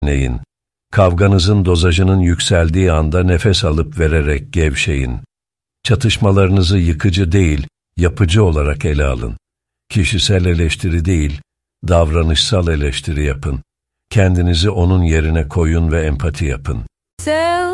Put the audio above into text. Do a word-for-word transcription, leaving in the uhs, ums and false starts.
Neyin? Kavganızın dozajının yükseldiği anda nefes alıp vererek gevşeyin. Çatışmalarınızı yıkıcı değil, yapıcı olarak ele alın. Kişisel eleştiri değil, davranışsal eleştiri yapın. Kendinizi onun yerine koyun ve empati yapın.